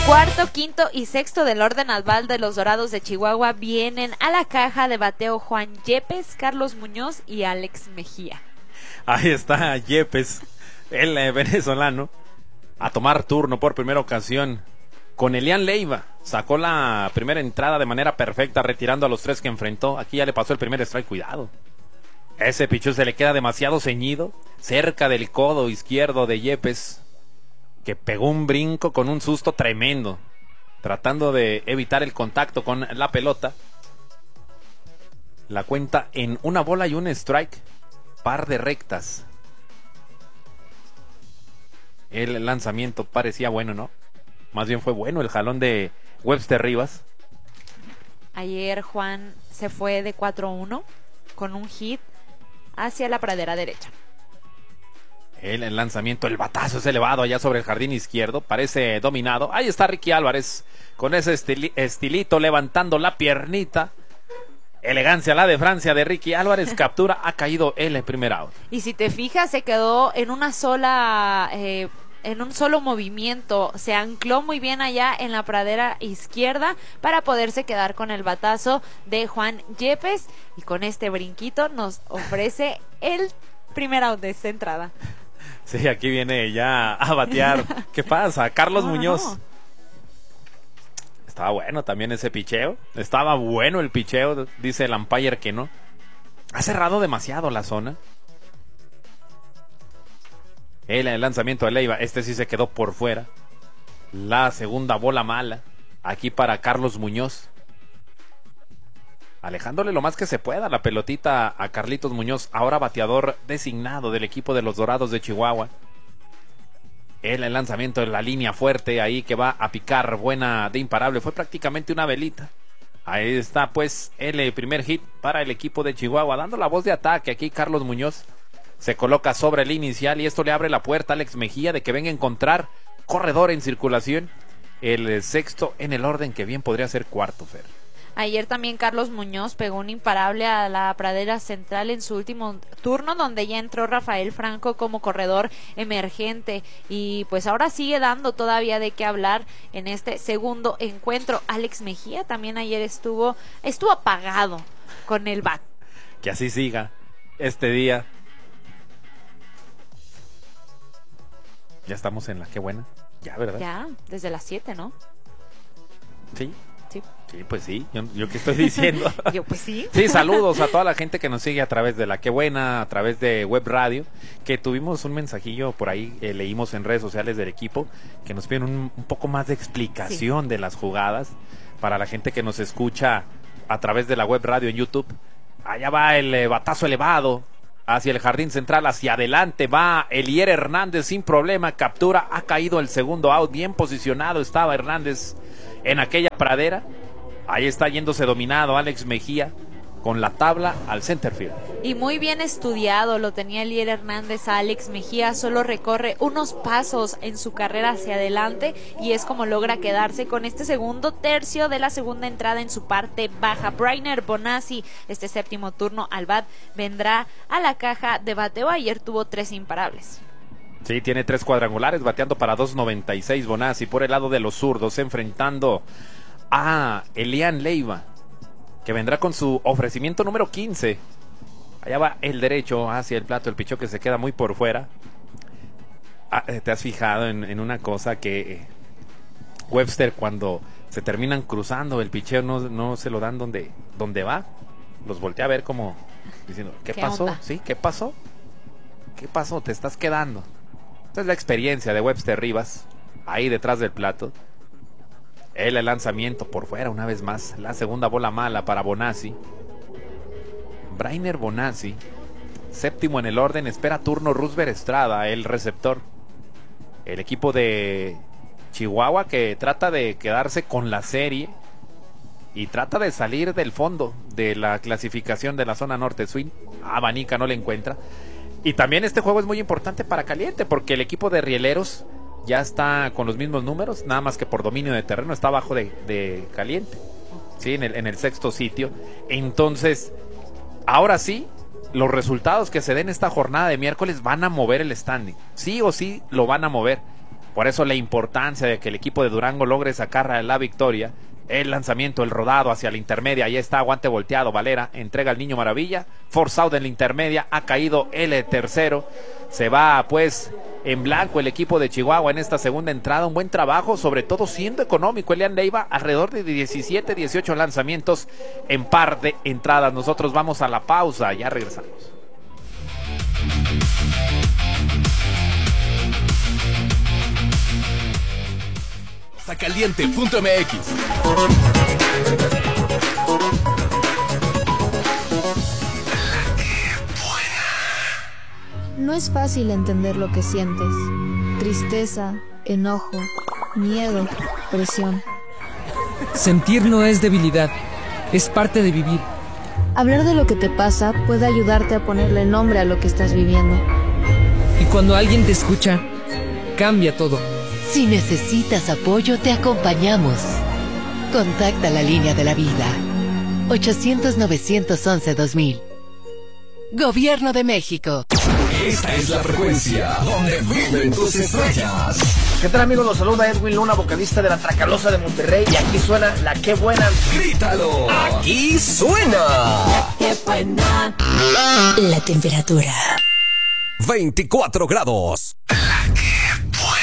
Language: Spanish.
Cuarto, quinto y sexto del orden adval de los Dorados de Chihuahua vienen a la caja de bateo Juan Yepes, Carlos Muñoz y Alex Mejía. Ahí está Yepes, el venezolano, a tomar turno por primera ocasión con Elian Leiva. Sacó la primera entrada de manera perfecta, retirando a los tres que enfrentó. Aquí ya le pasó el primer strike, cuidado. Ese pichón se le queda demasiado ceñido, cerca del codo izquierdo de Yepes, que pegó un brinco con un susto tremendo, tratando de evitar el contacto con la pelota. La cuenta en 1 bola y 1 strike, par de rectas. El lanzamiento parecía bueno, ¿no? Más bien fue bueno el jalón de Webster Rivas. Ayer Juan se fue de 4-1 con un hit hacia la pradera derecha. El lanzamiento, el batazo es elevado allá sobre el jardín izquierdo, parece dominado. Ahí está Ricky Álvarez con ese estilito, levantando la piernita. Elegancia la de Francia de Ricky Álvarez, captura, ha caído el primer out. Y si te fijas, se quedó en una sola, en un solo movimiento, se ancló muy bien allá en la pradera izquierda para poderse quedar con el batazo de Juan Yepes, y con este brinquito nos ofrece el primer out de esta entrada. Sí, aquí viene ya a batear. ¿Qué pasa? Carlos Muñoz. No. Estaba bueno también ese picheo. Estaba bueno el picheo, dice el umpire que no. Ha cerrado demasiado la zona. El lanzamiento de Leiva, este sí se quedó por fuera. La segunda bola mala aquí para Carlos Muñoz, alejándole lo más que se pueda la pelotita a Carlitos Muñoz, ahora bateador designado del equipo de los Dorados de Chihuahua. El lanzamiento de la línea fuerte ahí que va a picar, buena de imparable, fue prácticamente una velita. Ahí está pues el primer hit para el equipo de Chihuahua, dando la voz de ataque. Aquí Carlos Muñoz se coloca sobre el inicial y esto le abre la puerta a Alex Mejía de que venga a encontrar corredor en circulación. El sexto en el orden, que bien podría ser cuarto, Fer. Ayer también Carlos Muñoz pegó un imparable a la pradera central en su último turno, donde ya entró Rafael Franco como corredor emergente, y pues ahora sigue dando todavía de qué hablar en este segundo encuentro. Alex Mejía también ayer estuvo apagado con el bat. Que así siga este día. Ya estamos en la qué buena. Ya, ¿verdad? Ya, desde las 7, ¿no? Sí. Sí. Sí, pues sí, yo qué estoy diciendo. Yo pues sí. Sí, saludos a toda la gente que nos sigue a través de la Qué Buena, a través de Web Radio, que tuvimos un mensajillo por ahí, leímos en redes sociales del equipo, que nos piden un poco más de explicación de las jugadas, para la gente que nos escucha a través de la Web Radio en YouTube. Allá va el batazo elevado hacia el jardín central, hacia adelante va Elier Hernández sin problema, captura, ha caído el segundo out, bien posicionado estaba Hernández en aquella pradera. Ahí está yéndose dominado Alex Mejía con la tabla al center field. Y muy bien estudiado lo tenía Elier Hernández a Alex Mejía, solo recorre unos pasos en su carrera hacia adelante y es como logra quedarse con este segundo tercio de la segunda entrada en su parte baja. Brainer Bonazzi, este séptimo turno al bat, vendrá a la caja de bateo. Ayer tuvo 3 imparables. Sí, tiene 3 cuadrangulares, bateando para 2.96 Bonazzi. Por el lado de los zurdos, enfrentando a Elian Leiva, que vendrá con su ofrecimiento número 15. Allá va el derecho hacia el plato, el pichó que se queda muy por fuera. ¿Te has fijado en una cosa? Que Webster, cuando se terminan cruzando, el picheo no se lo dan donde va. Los voltea a ver como diciendo, ¿qué pasó? Onda? ¿Sí? ¿Qué pasó? ¿Qué pasó? Te estás quedando. Esta es la experiencia de Webster Rivas, ahí detrás del plato. El lanzamiento por fuera una vez más. La segunda bola mala para Bonazzi. Brainer Bonazzi, séptimo en el orden, espera turno Roosevelt Estrada, el receptor. El equipo de Chihuahua que trata de quedarse con la serie y trata de salir del fondo de la clasificación de la zona norte. Swing abanica, no le encuentra. Y también este juego es muy importante para Caliente, porque el equipo de Rieleros ya está con los mismos números, nada más que por dominio de terreno está abajo de Caliente, ¿sí? en el sexto sitio. Entonces, ahora sí, los resultados que se den esta jornada de miércoles van a mover el standing, sí o sí lo van a mover. Por eso la importancia de que el equipo de Durango logre sacar la victoria. El lanzamiento, el rodado hacia la intermedia, ahí está, guante volteado, Valera, entrega al Niño Maravilla, force out en la intermedia, ha caído el tercero, se va pues en blanco el equipo de Chihuahua en esta segunda entrada, un buen trabajo, sobre todo siendo económico, Elian Leiva, alrededor de 17, 18 lanzamientos en par de entradas. Nosotros vamos a la pausa, ya regresamos. Caliente.mx. No es fácil entender lo que sientes. Tristeza, enojo, miedo, presión. Sentir no es debilidad, es parte de vivir. Hablar de lo que te pasa puede ayudarte a ponerle nombre a lo que estás viviendo. Y cuando alguien te escucha, cambia todo. Si necesitas apoyo, te acompañamos. Contacta la línea de la vida. 800-911-2000. Gobierno de México. Esta es la frecuencia donde viven tus estrellas. ¿Qué tal, amigos? Los saluda Edwin Luna, vocalista de La Tracalosa de Monterrey. Y aquí suena La Qué Buena. ¡Grítalo! ¡Aquí suena! La Qué Buena. La temperatura. 24 grados. La Qué